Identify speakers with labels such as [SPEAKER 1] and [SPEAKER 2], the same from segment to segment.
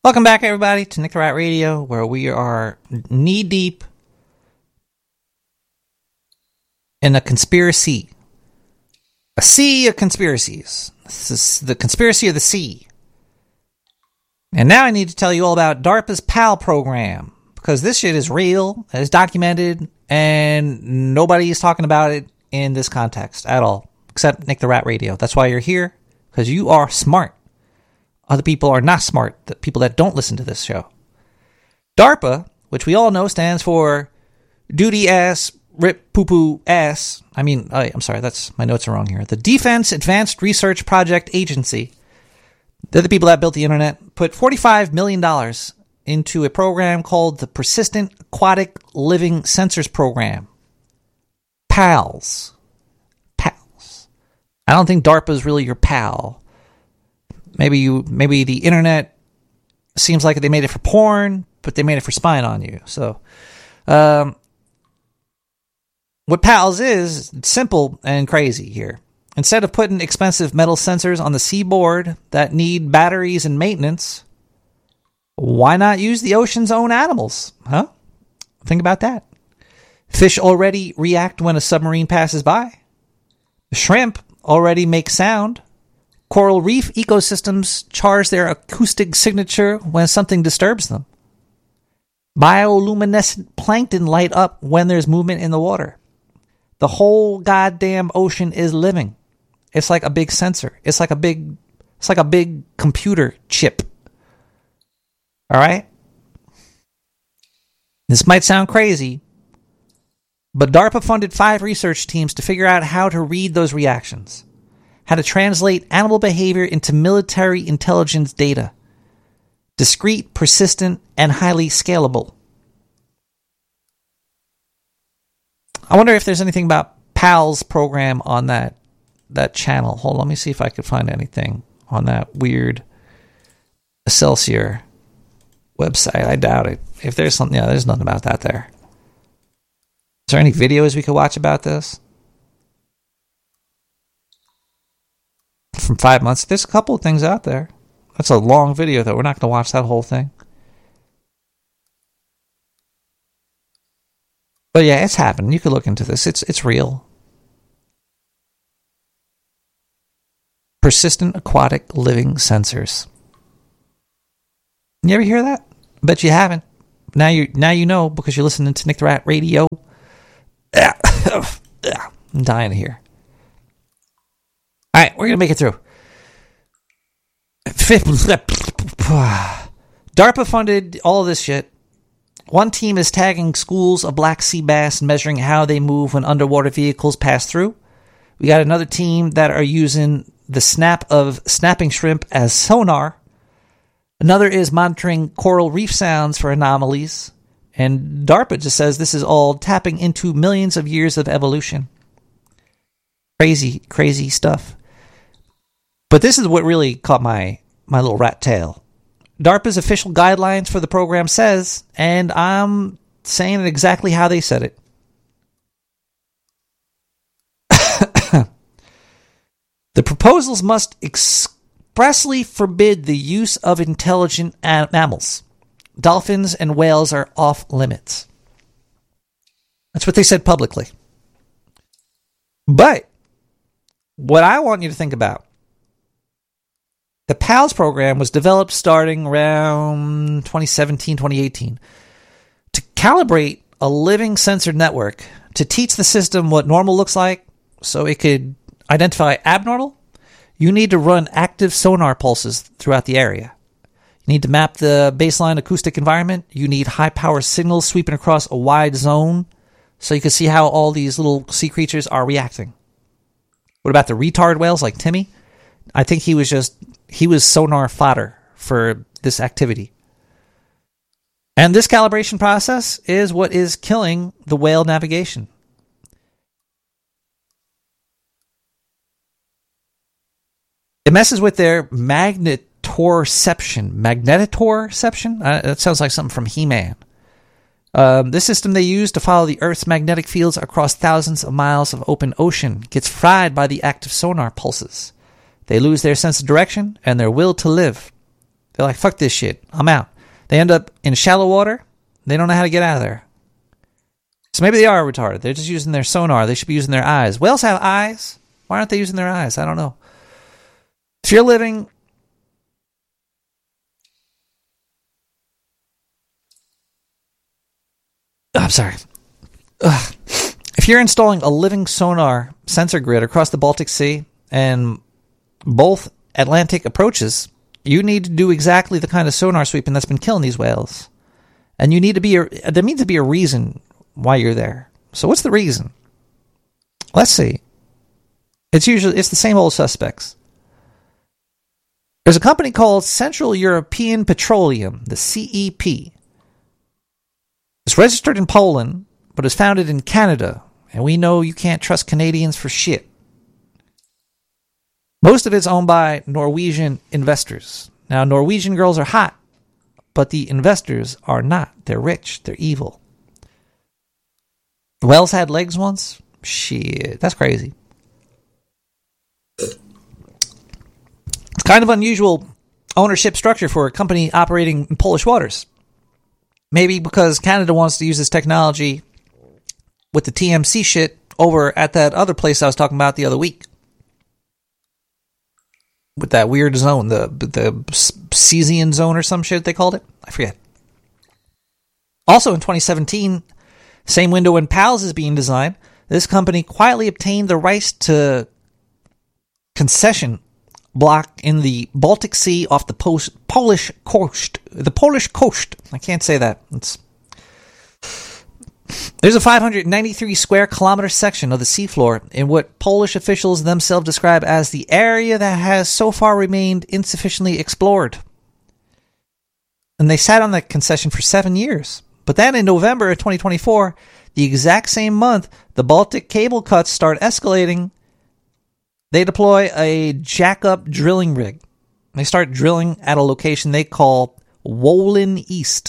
[SPEAKER 1] Welcome back, everybody, to Nick the Rat Radio, where we are knee-deep in a conspiracy. A sea of conspiracies. This is the conspiracy of the sea. And now I need to tell you all about DARPA's PAL program, because this shit is real, it's documented, and nobody is talking about it in this context at all, except Nick the Rat Radio. That's why you're here, because you are smart. Other people are not smart, the people that don't listen to this show. DARPA, which we all know stands for Duty Ass Rip Poo Poo Ass. I'm sorry, my notes are wrong here. The Defense Advanced Research Project Agency. They're the people that built the internet. Put $45 million into a program called the Persistent Aquatic Living Sensors Program. PALS. I don't think DARPA is really your pal. Maybe the internet seems like they made it for porn, but they made it for spying on you. So, what PALS is, it's simple and crazy here. Instead of putting expensive metal sensors on the seaboard that need batteries and maintenance, why not use the ocean's own animals? Huh? Think about that. Fish already react when a submarine passes by. The shrimp already make sound. Coral reef ecosystems charge their acoustic signature when something disturbs them. Bioluminescent plankton light up when there's movement in the water. The whole goddamn ocean is living. It's like a big sensor. It's like a big computer chip. All right? This might sound crazy, but DARPA funded 5 research teams to figure out how to read those reactions. How to translate animal behavior into military intelligence data. Discrete, persistent, and highly scalable. I wonder if there's anything about PAL's program on that channel. Hold on, let me see if I could find anything on that weird Excelsior website. I doubt it. If there's something, there's nothing about that there. Is there any videos we could watch about this? From 5 months. There's a couple of things out there. That's a long video, though. We're not going to watch that whole thing. But yeah, it's happening. You could look into this. It's real. Persistent aquatic living sensors. You ever hear that? I bet you haven't. Now you know, because you're listening to Nick the Rat Radio. I'm dying here. All right, we're going to make it through. DARPA funded all of this shit. One team is tagging schools of black sea bass and measuring how they move when underwater vehicles pass through. We got another team that are using the snap of snapping shrimp as sonar. Another is monitoring coral reef sounds for anomalies. And DARPA just says this is all tapping into millions of years of evolution. Crazy, crazy stuff. But this is what really caught my little rat tail. DARPA's official guidelines for the program says, and I'm saying it exactly how they said it. The proposals must expressly forbid the use of intelligent mammals. Dolphins and whales are off limits. That's what they said publicly. But what I want you to think about, the PALS program was developed starting around 2017, 2018 to calibrate a living sensor network to teach the system what normal looks like so it could identify abnormal. You need to run active sonar pulses throughout the area. You need to map the baseline acoustic environment. You need high-power signals sweeping across a wide zone so you can see how all these little sea creatures are reacting. What about the retard whales like Timmy? I think he was sonar fodder for this activity. And this calibration process is what is killing the whale navigation. It messes with their magnetoreception. Magnetoreception? That sounds like something from He-Man. This system they use to follow the Earth's magnetic fields across thousands of miles of open ocean gets fried by the active sonar pulses. They lose their sense of direction and their will to live. They're like, fuck this shit. I'm out. They end up in shallow water. They don't know how to get out of there. So maybe they are retarded. They're just using their sonar. They should be using their eyes. Whales have eyes. Why aren't they using their eyes? I don't know. If you're living... I'm sorry. If you're installing a living sonar sensor grid across the Baltic Sea and both Atlantic approaches, you need to do exactly the kind of sonar sweeping that's been killing these whales. And you need to be there needs to be a reason why you're there. So what's the reason? Let's see. It's the same old suspects. There's a company called Central European Petroleum, the CEP. It's registered in Poland, but is founded in Canada. And we know you can't trust Canadians for shit. Most of it's owned by Norwegian investors. Now, Norwegian girls are hot, but the investors are not. They're rich. They're evil. Whales had legs once? Shit, that's crazy. It's kind of unusual ownership structure for a company operating in Polish waters. Maybe because Canada wants to use this technology with the TMC shit over at that other place I was talking about the other week. With that weird zone, the Cesian zone or some shit they called it. I forget. Also in 2017, same window when PALS is being designed, this company quietly obtained the rights to concession block in the Baltic Sea off the Polish coast. The Polish coast. I can't say that. There's a 593 square kilometer section of the seafloor in what Polish officials themselves describe as the area that has so far remained insufficiently explored. And they sat on that concession for 7 years. But then in November of 2024, the exact same month, the Baltic cable cuts start escalating. They deploy a jack-up drilling rig. They start drilling at a location they call Wolin East.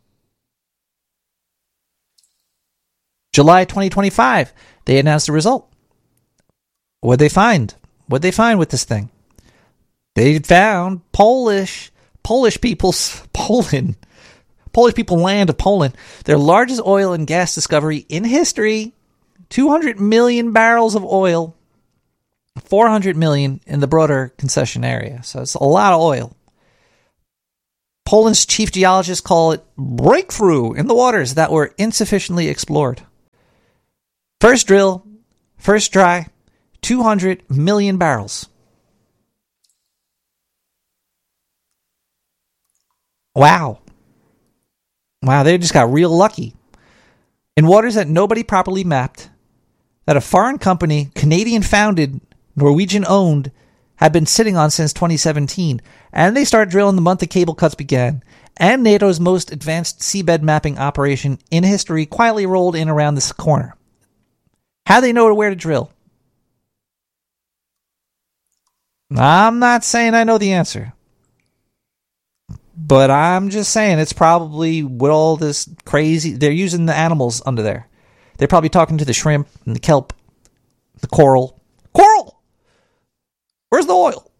[SPEAKER 1] July 2025, they announced the result. What'd they find? What'd they find with this thing? They found Polish people land of Poland, their largest oil and gas discovery in history. 200 million barrels of oil, 400 million in the broader concession area. So it's a lot of oil. Poland's chief geologists call it breakthrough in the waters that were insufficiently explored. First drill, first dry, 200 million barrels. Wow. Wow, they just got real lucky. In waters that nobody properly mapped, that a foreign company, Canadian-founded, Norwegian-owned, had been sitting on since 2017, and they started drilling the month the cable cuts began, and NATO's most advanced seabed mapping operation in history quietly rolled in around this corner. How do they know where to drill? I'm not saying I know the answer. But I'm just saying it's probably with all this crazy... They're using the animals under there. They're probably talking to the shrimp and the kelp, the coral. Coral! Where's the oil?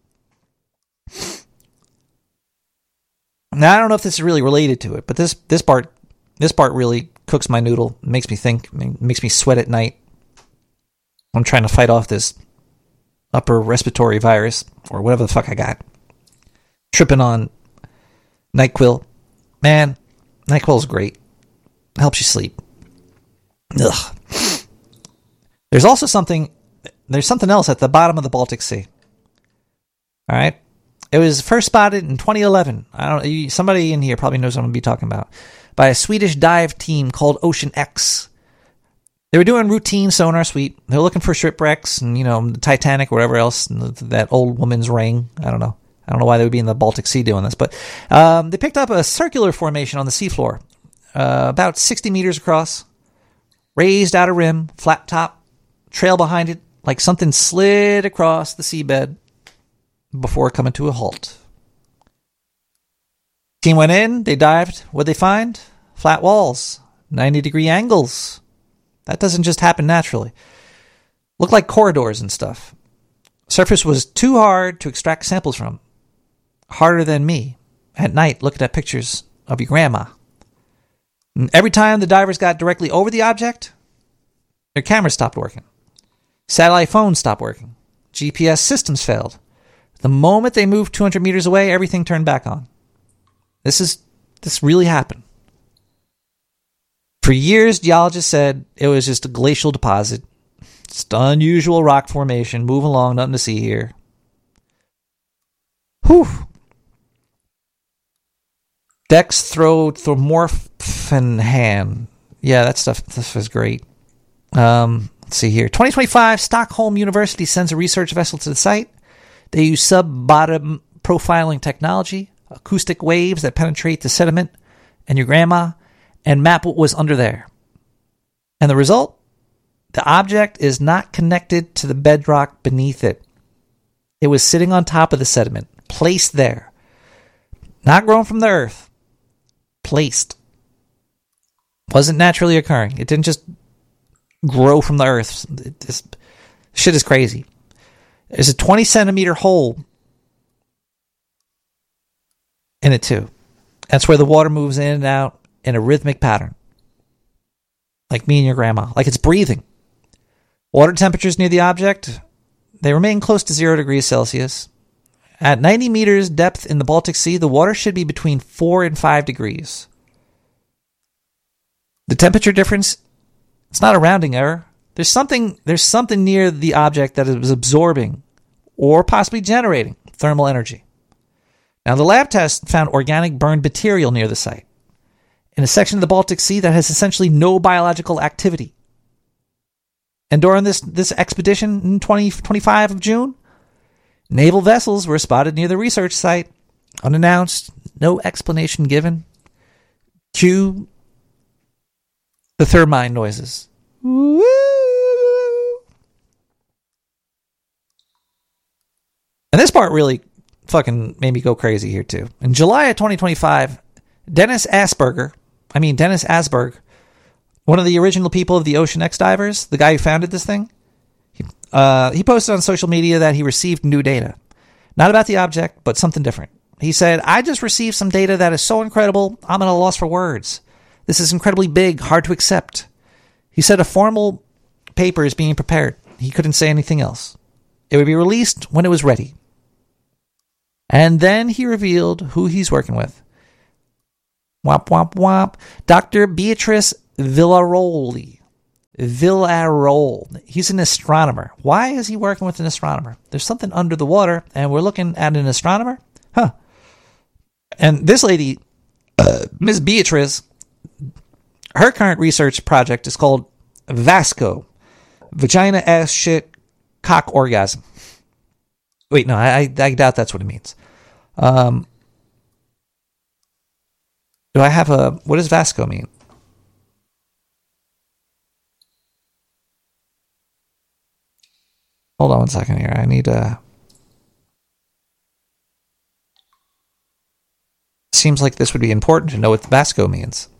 [SPEAKER 1] Now, I don't know if this is really related to it, but this part really cooks my noodle. Makes me think. Makes me sweat at night. I'm trying to fight off this upper respiratory virus, or whatever the fuck I got. Tripping on NyQuil. Man, NyQuil's great. It helps you sleep. Ugh. There's something else at the bottom of the Baltic Sea. All right? It was first spotted in 2011. Somebody in here probably knows what I'm going to be talking about. By a Swedish dive team called Ocean X. They were doing routine sonar sweep. They were looking for shipwrecks and, the Titanic or whatever else, that old woman's ring. I don't know why they would be in the Baltic Sea doing this, but they picked up a circular formation on the seafloor, about 60 meters across, raised outer rim, flat top, trail behind it, like something slid across the seabed before coming to a halt. Team went in, they dived. What'd they find? Flat walls, 90-degree angles. That doesn't just happen naturally. Looked like corridors and stuff. Surface was too hard to extract samples from. Harder than me. at night looking at pictures of your grandma. And every time the divers got directly over the object, their cameras stopped working. Satellite phones stopped working. GPS systems failed. The moment they moved 200 meters away, everything turned back on. This really happened. For years, geologists said it was just a glacial deposit. Just unusual rock formation. Move along, nothing to see here. Whew. Dextromorphin. Yeah, that stuff was great. Let's see here. 2025, Stockholm University sends a research vessel to the site. They use sub-bottom profiling technology, acoustic waves that penetrate the sediment and your grandma, and map what was under there. And the result? The object is not connected to the bedrock beneath it. It was sitting on top of the sediment, placed there. Not grown from the earth. Placed. Wasn't naturally occurring. It didn't just grow from the earth. This shit is crazy. There's a 20 centimeter hole in it too. That's where the water moves in and out in a rhythmic pattern. Like me and your grandma. Like it's breathing. Water temperatures near the object, they remain close to 0 degrees Celsius. At 90 meters depth in the Baltic Sea, the water should be between 4 and 5 degrees. The temperature difference, it's not a rounding error. There's something near the object that is absorbing or possibly generating thermal energy. Now, the lab test found organic burned material near the site in a section of the Baltic Sea that has essentially no biological activity. And during this expedition in 2025 of June, naval vessels were spotted near the research site, unannounced, no explanation given. Cue the thermine noises. Woo! And this part really fucking made me go crazy here too. In July of 2025, Dennis Asberg, one of the original people of the Ocean X Divers, the guy who founded this thing, he posted on social media that he received new data. Not about the object, but something different. He said, I just received some data that is so incredible, I'm at a loss for words. This is incredibly big, hard to accept. He said a formal paper is being prepared. He couldn't say anything else. It would be released when it was ready. And then he revealed who he's working with. Womp, womp, womp. Dr. Beatrice Villarroel. He's an astronomer. Why is he working with an astronomer? There's something under the water, and we're looking at an astronomer? Huh. And this lady, Ms. Beatrice, her current research project is called VASCO. Vagina ass shit cock orgasm. Wait, no, I doubt that's what it means. Do I have what does VASCO mean? Hold on one second here. I need seems like this would be important to know what VASCO means.